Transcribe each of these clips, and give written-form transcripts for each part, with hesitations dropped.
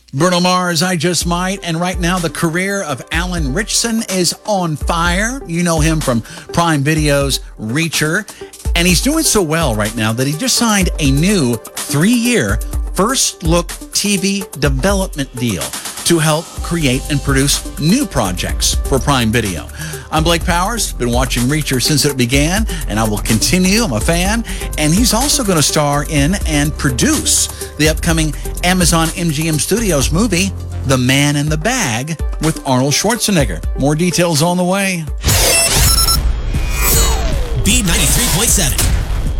Bruno Mars, I Just Might. And right now, the career of Alan Ritchson is on fire. You know him from Prime Video's Reacher. And he's doing so well right now that he just signed a new 3-year First Look TV development deal to help create and produce new projects for Prime Video. I'm Blake Powers, been watching Reacher since it began, and I will continue. I'm a fan. And he's also going to star in and produce the upcoming Amazon MGM Studios movie, The Man in the Bag, with Arnold Schwarzenegger. More details on the way. B93.7.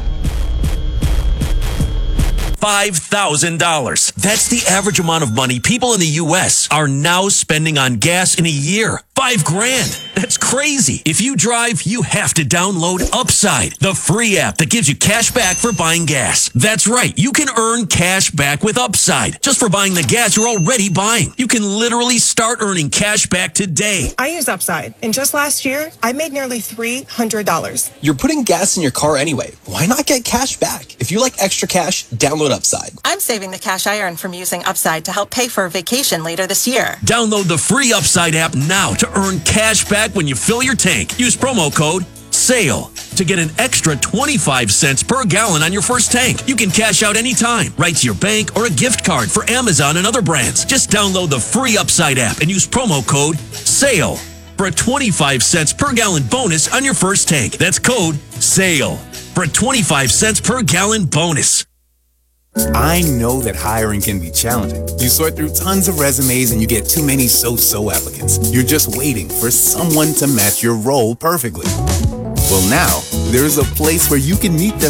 $5,000. That's the average amount of money people in the U.S. are now spending on gas in a year. $5,000. That's crazy. If you drive, you have to download Upside, the free app that gives you cash back for buying gas. That's right. You can earn cash back with Upside just for buying the gas you're already buying. You can literally start earning cash back today. I use Upside, and just last year, I made nearly $300. You're putting gas in your car anyway. Why not get cash back? If you like extra cash, download Upside. I'm saving the cash I earn from using Upside to help pay for a vacation later this year. Download the free Upside app now to earn cash back when you fill your tank. Use promo code SALE to get an extra 25 cents per gallon on your first tank. You can cash out anytime, right to your bank or a gift card for Amazon and other brands. Just download the free Upside app and use promo code SALE for a 25 cents per gallon bonus on your first tank. That's code SALE for a 25 cents per gallon bonus. I know that hiring can be challenging. You sort through tons of resumes and you get too many so-so applicants. You're just waiting for someone to match your role perfectly. Well, now, there's a place where you can meet them